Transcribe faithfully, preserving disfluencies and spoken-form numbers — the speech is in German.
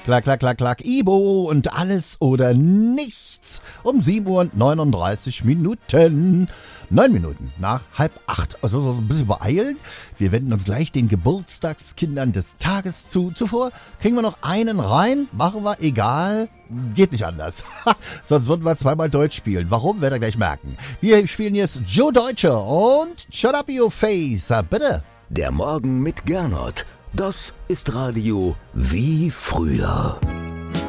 Klack, klack, klack, klack, Ibo und alles oder nichts um sieben Uhr und neununddreißig Minuten. Neun Minuten nach halb acht. Also so ein bisschen beeilen. Wir wenden uns gleich den Geburtstagskindern des Tages zu. Zuvor kriegen wir noch einen rein. Machen wir, egal. Geht nicht anders. Sonst würden wir zweimal Deutsch spielen. Warum, werdet ihr gleich merken. Wir spielen jetzt Joe Deutsche und Shut Up Your Face. Bitte. Der Morgen mit Gernot. Das ist Radio wie früher.